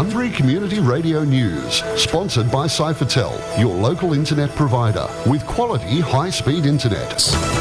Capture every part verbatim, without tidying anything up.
Sunbury Community Radio News, sponsored by Cyphertel, your local internet provider with quality high-speed internet.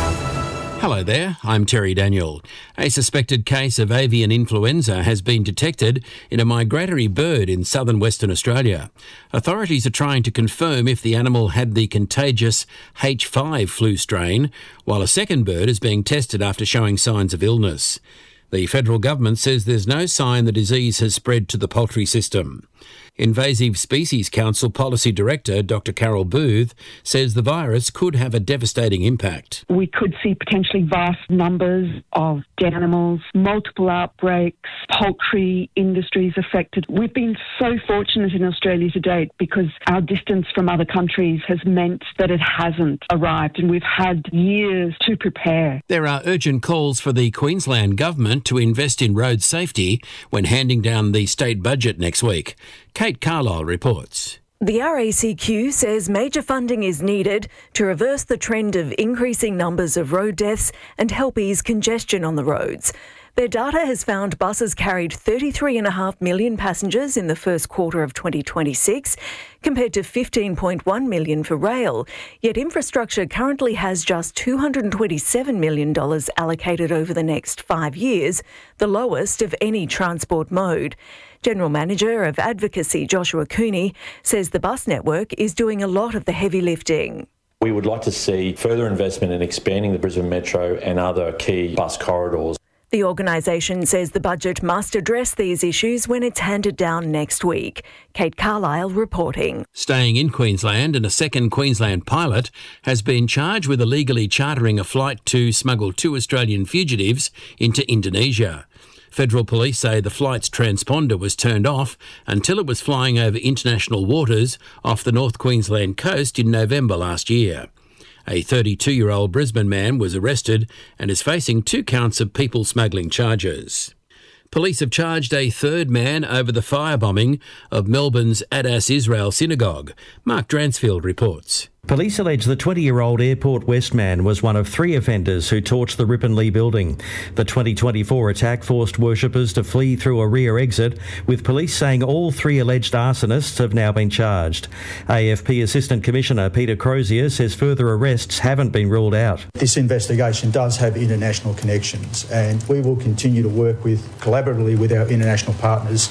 Hello there, I'm Terry Daniel. A suspected case of avian influenza has been detected in a migratory bird in southern Western Australia. Authorities are trying to confirm if the animal had the contagious H five flu strain, while a second bird is being tested after showing signs of illness. The federal government says there's no sign the disease has spread to the poultry system. Invasive Species Council Policy Director Doctor Carol Booth says the virus could have a devastating impact. We could see potentially vast numbers of dead animals, multiple outbreaks, poultry industries affected. We've been so fortunate in Australia to date because our distance from other countries has meant that it hasn't arrived, and we've had years to prepare. There are urgent calls for the Queensland Government to invest in road safety when handing down the state budget next week. Kate Carlisle reports. The R A C Q says major funding is needed to reverse the trend of increasing numbers of road deaths and help ease congestion on the roads. Their data has found buses carried thirty-three point five million passengers in the first quarter of twenty twenty-six, compared to fifteen point one million for rail. Yet infrastructure currently has just two hundred twenty-seven million dollars allocated over the next five years, the lowest of any transport mode. General Manager of Advocacy Joshua Cooney says the bus network is doing a lot of the heavy lifting. We would like to see further investment in expanding the Brisbane Metro and other key bus corridors. The organisation says the budget must address these issues when it's handed down next week. Kate Carlisle reporting. Staying in Queensland, and a second Queensland pilot has been charged with illegally chartering a flight to smuggle two Australian fugitives into Indonesia. Federal police say the flight's transponder was turned off until it was flying over international waters off the North Queensland coast in November last year. A thirty-two-year-old Brisbane man was arrested and is facing two counts of people smuggling charges. Police have charged a third man over the firebombing of Melbourne's Adas Israel Synagogue. Mark Dransfield reports. Police allege the twenty-year-old Airport West man was one of three offenders who torched the Ripon Lee building. The twenty twenty-four attack forced worshippers to flee through a rear exit, with police saying all three alleged arsonists have now been charged. A F P Assistant Commissioner Peter Crozier says further arrests haven't been ruled out. This investigation does have international connections, and we will continue to work with collaboratively with our international partners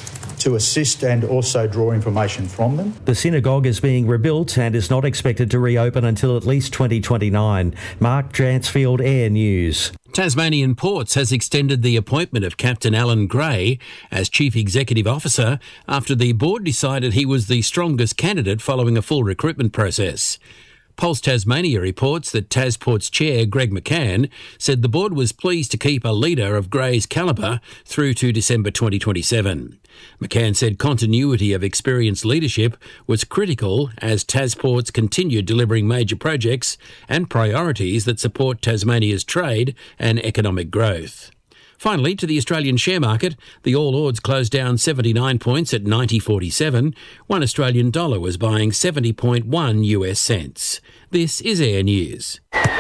to assist and also draw information from them. The synagogue is being rebuilt and is not expected to reopen until at least twenty twenty-nine. Mark Dransfield, Air News. Tasmanian Ports has extended the appointment of Captain Alan Gray as Chief Executive Officer after the board decided he was the strongest candidate following a full recruitment process. Pulse Tasmania reports that TasPort's chair, Greg McCann, said the board was pleased to keep a leader of Gray's calibre through to December twenty twenty-seven. McCann said continuity of experienced leadership was critical as TasPorts continued delivering major projects and priorities that support Tasmania's trade and economic growth. Finally, to the Australian share market, the All Ords closed down seventy-nine points at ninety forty-seven. One Australian dollar was buying seventy point one U S cents. This is Air News.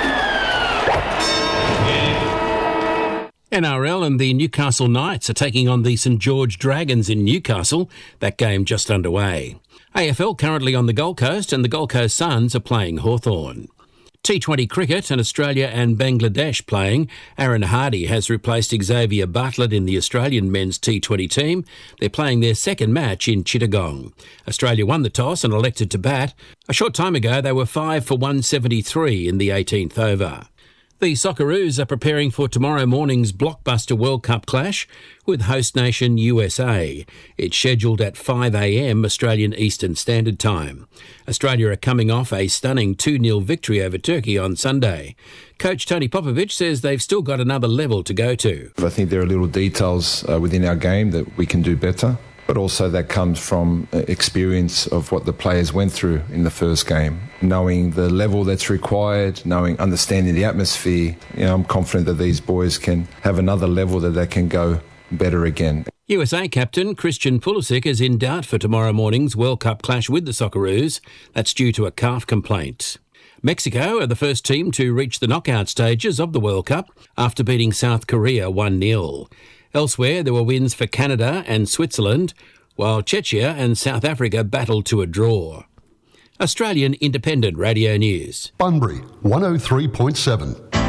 N R L and the Newcastle Knights are taking on the St George Dragons in Newcastle. That game just underway. A F L currently on the Gold Coast, and the Gold Coast Suns are playing Hawthorn. T twenty cricket, and Australia and Bangladesh playing. Aaron Hardy has replaced Xavier Bartlett in the Australian men's T twenty team. They're playing their second match in Chittagong. Australia won the toss and elected to bat. A short time ago, they were five for one seventy-three in the eighteenth over. The Socceroos are preparing for tomorrow morning's blockbuster World Cup clash with host nation U S A. It's scheduled at five a m Australian Eastern Standard Time. Australia are coming off a stunning two nil victory over Turkey on Sunday. Coach Tony Popovic says they've still got another level to go to. I think there are little details uh, within our game that we can do better, but also that comes from experience of what the players went through in the first game. Knowing the level that's required, knowing, understanding the atmosphere, you know, I'm confident that these boys can have another level that they can go better again. U S A captain Christian Pulisic is in doubt for tomorrow morning's World Cup clash with the Socceroos. That's due to a calf complaint. Mexico are the first team to reach the knockout stages of the World Cup after beating South Korea one nil. Elsewhere, there were wins for Canada and Switzerland. while Czechia and South Africa battled to a draw. Australian Independent Radio News. Bunbury, one oh three point seven.